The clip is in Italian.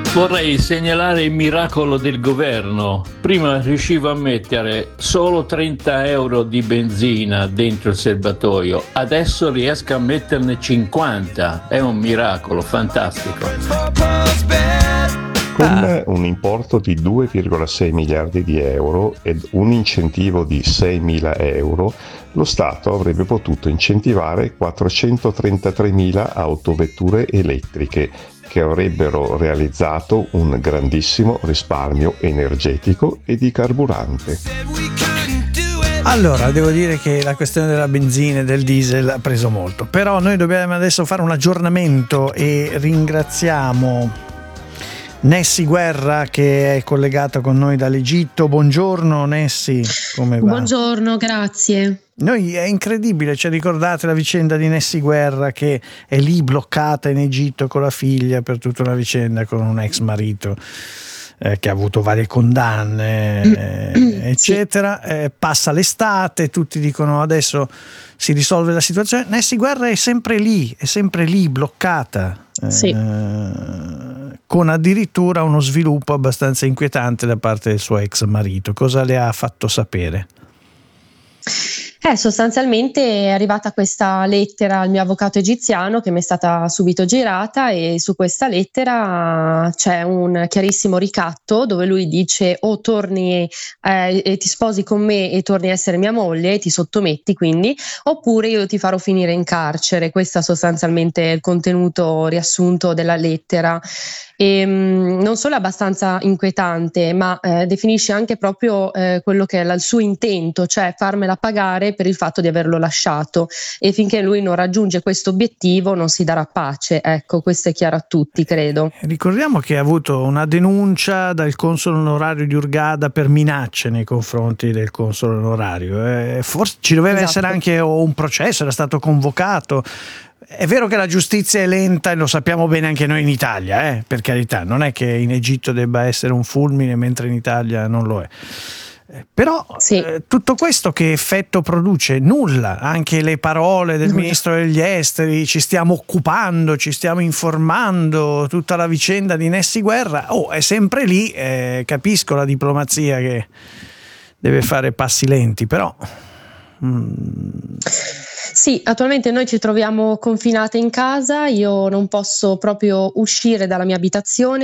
Vorrei segnalare il miracolo del governo. Prima riuscivo a mettere solo 30 euro di benzina dentro il serbatoio, adesso riesco a metterne 50. È un miracolo fantastico. Con un importo di 2,6 miliardi di euro ed un incentivo di 6.000 euro, lo Stato avrebbe potuto incentivare 433.000 autovetture elettriche che avrebbero realizzato un grandissimo risparmio energetico e di carburante. Allora, devo dire che la questione della benzina e del diesel ha preso molto, però noi dobbiamo adesso fare un aggiornamento e ringraziamo Nessi Guerra che è collegata con noi dall'Egitto. Buongiorno Nessi, come va? Buongiorno, grazie. Noi è incredibile, cioè ricordate la vicenda di Nessi Guerra che è lì bloccata in Egitto con la figlia per tutta una vicenda con un ex marito che ha avuto varie condanne eccetera. Passa l'estate, tutti dicono adesso si risolve la situazione. Nessi Guerra è sempre lì bloccata, Sì. con addirittura uno sviluppo abbastanza inquietante da parte del suo ex marito. Cosa le ha fatto sapere? Sostanzialmente è arrivata questa lettera al mio avvocato egiziano che mi è stata subito girata, e su questa lettera c'è un chiarissimo ricatto dove lui dice: o torni e ti sposi con me e torni a essere mia moglie, ti sottometti quindi, oppure io ti farò finire in carcere. Questo sostanzialmente è il contenuto riassunto della lettera. E non solo è abbastanza inquietante, ma definisce anche proprio quello che è il suo intento, cioè farmela pagare per il fatto di averlo lasciato, e finché lui non raggiunge questo obiettivo non si darà pace. Ecco, questo è chiaro a tutti, credo. Ricordiamo che ha avuto una denuncia dal console onorario di Hurghada per minacce nei confronti del console onorario. Forse ci doveva essere anche un processo, era stato convocato. È vero che la giustizia è lenta e lo sappiamo bene anche noi in Italia, per carità, non è che in Egitto debba essere un fulmine mentre in Italia non lo è. Però sì. Tutto questo che effetto produce? Nulla. Anche le parole del ministro degli esteri, ci stiamo occupando, ci stiamo informando, tutta la vicenda di Nessi Guerra è sempre lì. Capisco la diplomazia che deve fare passi lenti, però Sì, attualmente noi ci troviamo confinate in casa, io non posso proprio uscire dalla mia abitazione.